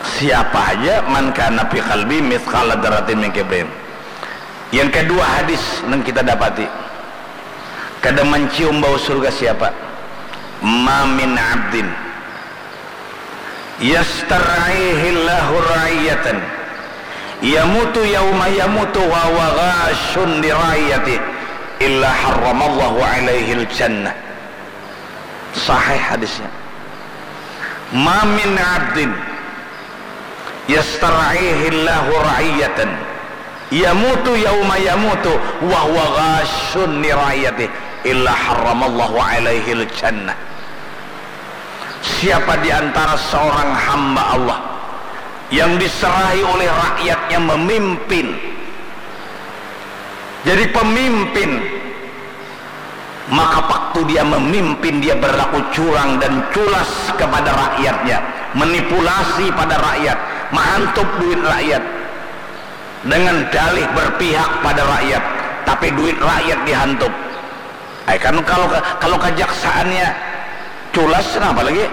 siapa aja man kana fi qalbi mithqala dzarratin min kibrin. Yang kedua hadis yang kita dapati, kada mencium bau surga siapa? Ma min abdin yastar'ihi Allahu ra'iyatan yamutu yauma yamutu wa huwa ghashun li ra'iyati illa harramallahu alaihi al-jannah. Sahih hadisnya. Ma min abdin yastar'ihi Allahu ra'iyatan yamutu yauma yamutu wa huwa ghashun li ra'iyati illa harramallahu alaihi al-jannah. Siapa di antara seorang hamba Allah yang diserahi oleh rakyatnya memimpin, jadi pemimpin, maka waktu dia memimpin dia berlaku curang dan culas kepada rakyatnya, manipulasi pada rakyat, menghantup duit rakyat dengan dalih berpihak pada rakyat, tapi duit rakyat dihantup. Kan kalau kejaksaannya culas, kenapa lagi?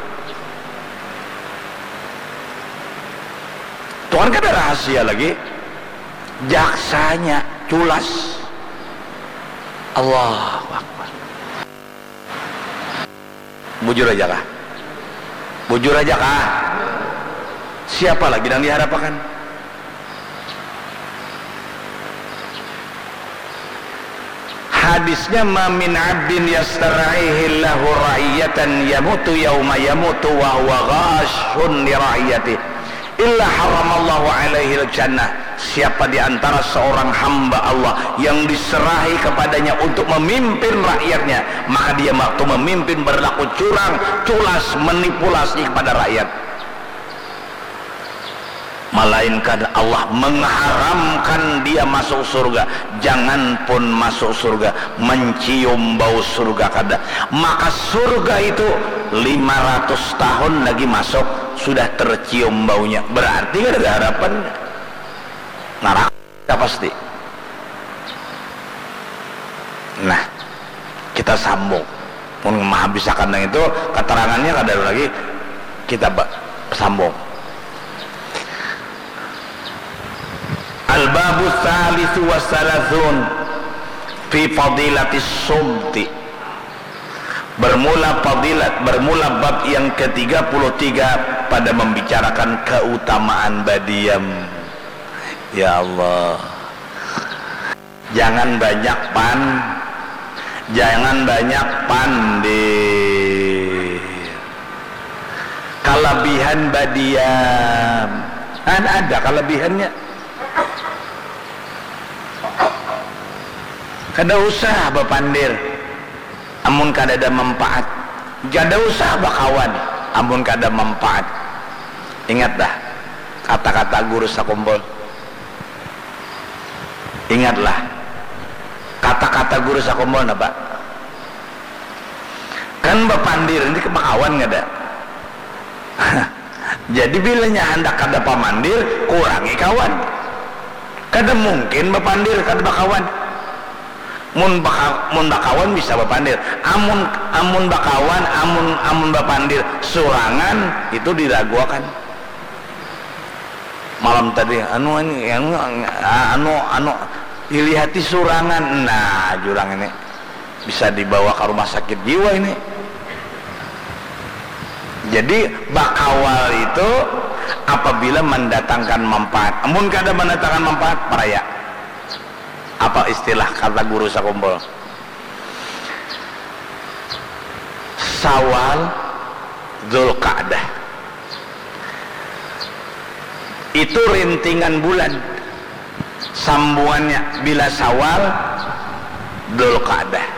Tuhan kan ada rahasia lagi, jaksanya culas. Allahu Akbar. Bujur aja kah? Bujur aja kah? Siapa lagi yang diharapkan? Hadisnya ma min abdin yastar'ihi Allahu ra'iyatan yamutu yauma yamutu wa huwa ghashun li ra'iyati illa haramallahu alaihi al-jannah. Siapa di antara seorang hamba Allah yang diserahi kepadanya untuk memimpin rakyatnya, maka dia waktu memimpin berlaku curang, culas, manipulasi kepada rakyat, melainkan Allah mengharamkan dia masuk surga. Jangan pun masuk surga, mencium bau surga kada. Maka surga itu 500 tahun lagi masuk sudah tercium baunya, berarti kan ada harapan. Neraka pasti. Nah, kita sambung menghabiskan yang itu, keterangannya kada lagi, kita sambung. Al-babu tsalitsu wa tsalatsun fi fadilatis sumti. Bermula bab yang ke-33 pada membicarakan keutamaan badiam. Ya Allah, jangan banyak pandir, kelebihan badiam. Ada kelebihannya. Kada usah berpandir amun kada ada manfaat, kada usah berkawan amun kada manfaat. Ingat dah kata-kata guru sakumpul. Ingatlah kata-kata guru sakumpul napa? Kan berpandir ini kebakawan kada. Jadi bilanya hendak kada pamandir, kurangi kawan. Kada mungkin berpandir kada bakawan. Mun bakawan bisa berpandir, amun bakawan amun berpandir surangan itu diragukan. Malam tadi anu dilihati surangan, nah jurang ini bisa dibawa ke rumah sakit jiwa ini. Jadi bakawal itu apabila mendatangkan manfaat, amun kada mendatangkan manfaat peraya. Apa istilah kata guru sakumpul? Syawal, Dzulqa'dah. Itu rintingan bulan. Sambungannya bila Syawal, Dzulqa'dah.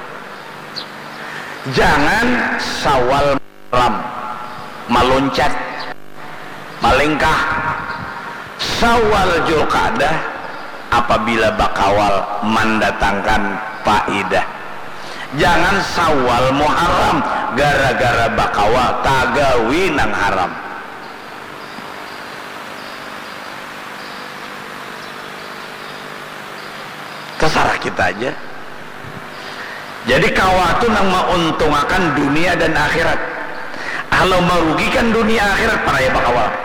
Jangan Syawal malam meloncat, melingkah. Syawal Dzulqa'dah apabila bakawal mendatangkan faidah. Jangan Syawal Muharram gara-gara bakawal tagawi nang haram. Terserah kita aja. Jadi kawal itu nang menguntungkan dunia dan akhirat. Kalau merugikan dunia akhirat para ya bakawal.